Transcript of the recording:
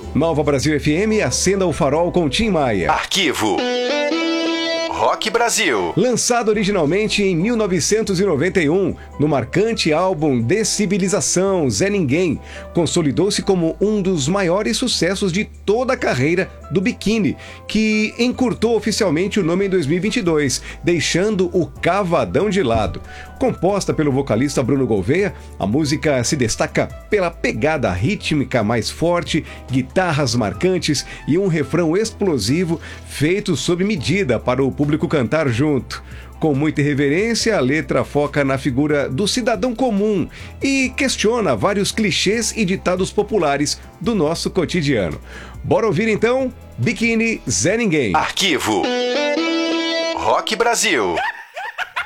Nova Brasil FM, acenda o farol com Tim Maia. Arquivo Rock Brasil. Lançado originalmente em 1991, no marcante álbum Decibelização, Zé Ninguém, consolidou-se como um dos maiores sucessos de toda a carreira do Biquíni, que encurtou oficialmente o nome em 2022, deixando o Cavadão de lado. Composta pelo vocalista Bruno Gouveia, a música se destaca pela pegada rítmica mais forte, guitarras marcantes e um refrão explosivo feito sob medida para o público cantar junto. Com muita irreverência, a letra foca na figura do cidadão comum e questiona vários clichês e ditados populares do nosso cotidiano. Bora ouvir então Biquíni, Zé Ninguém. Arquivo Rock Brasil.